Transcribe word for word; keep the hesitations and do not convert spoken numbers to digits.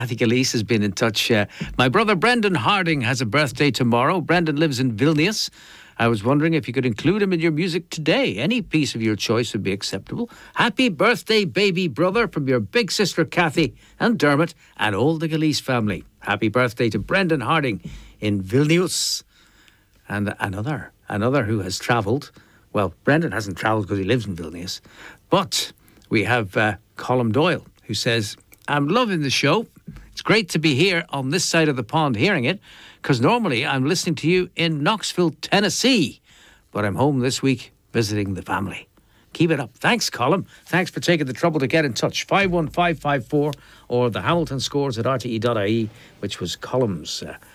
Kathy Gillese has been in touch. Uh, my brother Brendan Harding has a birthday tomorrow. Brendan lives in Vilnius. I was wondering if you could include him in your music today. Any piece of your choice would be acceptable. Happy birthday, baby brother, from your big sister Kathy and Dermot and all the Gillese family. Happy birthday to Brendan Harding in Vilnius. And another, another who has travelled. Well, Brendan hasn't travelled because he lives in Vilnius. But we have uh, Colm Doyle, who says, I'm loving the show. It's great to be here on this side of the pond hearing it, because normally I'm listening to you in Knoxville, Tennessee. But I'm home this week visiting the family. Keep it up. Thanks, Colm. Thanks for taking the trouble to get in touch. five one five five four or the Hamilton scores at r t e dot i e, which was Colm's uh,